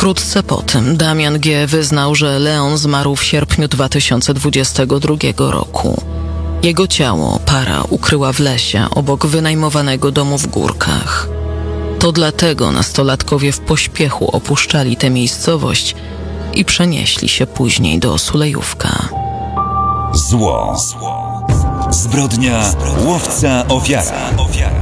Wkrótce po tym Damian G. wyznał, że Leon zmarł w sierpniu 2022 roku. Jego ciało para ukryła w lesie obok wynajmowanego domu w Górkach. To dlatego nastolatkowie w pośpiechu opuszczali tę miejscowość i przenieśli się później do Sulejówka. Zło. Zbrodnia, łowca, ofiara.